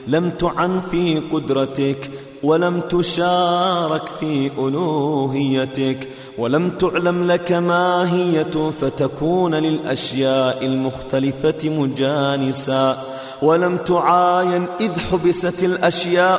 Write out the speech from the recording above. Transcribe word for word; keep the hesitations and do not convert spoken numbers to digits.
لم تعن في قدرتك ولم تشارك في ألوهيتك ولم تعلم لك ماهية فتكون للأشياء المختلفة مجانسا ولم تعاين إذ حبست الأشياء